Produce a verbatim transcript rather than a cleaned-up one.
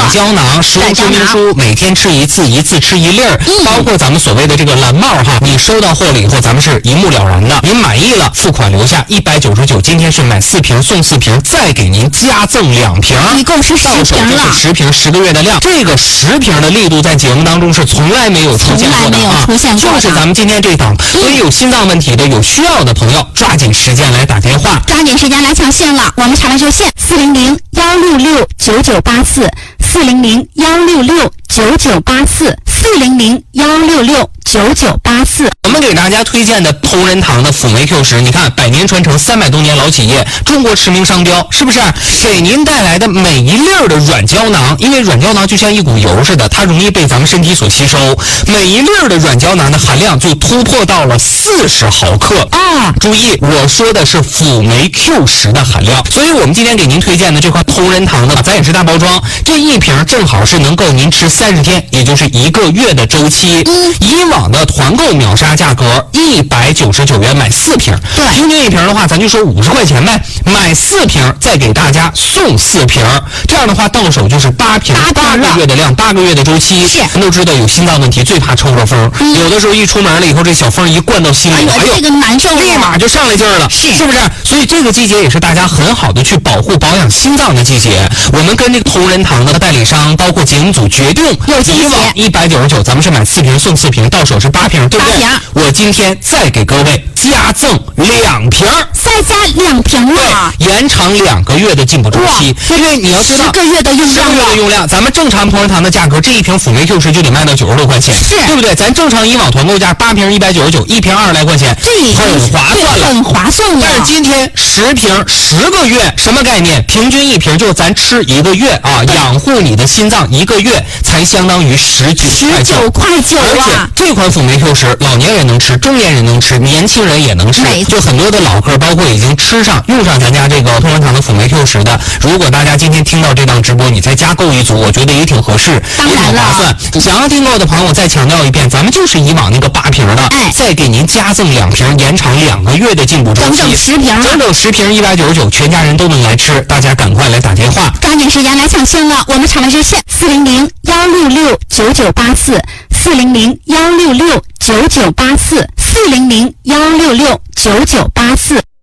软胶囊，食用说明书每天吃一次，一次吃一粒儿、嗯。包括咱们所谓的这个蓝帽哈，你收到货了以后，咱们是一目了然的。您满意了，付款留下一百九十九，今天是买四瓶送四瓶，再给您加赠两瓶， 一共是十瓶了。到手就是十瓶，十个月的量。这个十瓶的力度在节目当中是从来没有出现过的啊，就是咱们今天这档。嗯、所以有心脏问题的、有需要的朋友，抓紧时间来打电话， 抓紧时间来抢线了。我们查问热线四零零幺六六九九八四，四零零幺六六九九八四，四零零幺六六九九八四。 我们给大家推荐的同仁堂的辅酶 Q 十，你看百年传承，三百多年老企业，中国驰名商标，是不是？给您带来的每一粒儿的软胶囊，因为软胶囊就像一股油似的，它容易被咱们身体所吸收。每一粒儿的软胶囊的含量就突破到了四十毫克啊！注意，我说的是辅酶 Q 十的含量。所以我们今天给您推荐的这款同仁堂的，咱也是大包装，这一瓶正好是能够您吃三十天，也就是一个月的周期。嗯，以往的团购秒杀价格一百九十九元买四瓶，对，平均一瓶的话，咱就说五十块钱呗，买四瓶再给大家送四瓶，这样的话到手就是八瓶，八个月的量，八个月的周期。是，咱都知道有心脏问题最怕抽着风、嗯，有的时候一出门了以后，这小风一灌到心里， 哎呦，这个难受， 立马就上来劲儿了，是是不是？所以这个季节也是大家很好的去保护保养心脏的季节。我们跟这个同仁堂的代理商，包括节目组决定，以往一百九十九，咱们是买四瓶送四瓶，到手是八瓶，对不对？我今天再给各位加赠两瓶， 再加两瓶了， 对，延长两个月的进补周期。因为你要知道， 十个月的用量， 十个月的用量，咱们正常同仁堂的价格，这一瓶辅酶 Q 十就得卖到九十多块钱，是，对不对？咱正常以往团购价八瓶一百九十九，一瓶二十来块钱， 这很划算了， 很划算了。 但是今天十瓶十个月，什么概念？平均一瓶就是咱吃一个月啊，养护你的心脏一个月才相当于十九十九块九啊！ 而且这款辅酶 Q 十，老年人能吃，中年人能吃，年轻人也能吃，就很多的老客，包括已经吃上用上咱家这个同仁堂的辅酶 Q 十的，如果大家今天听到这档直播，你再加购一组，我觉得也挺合适，也挺划算。想要订购的朋友，我再强调一遍，咱们就是以往那个八瓶的，哎，再给您加赠两瓶，延长两个月的进补周期， 整整十瓶， 整整十瓶一百九十九，全家人都能来吃，大家赶快来打电话， 抓紧时间来抢线了。我们查问热线四零零幺六六九九八四，四零零幺六六九九八四，四零零幺六六九九八四。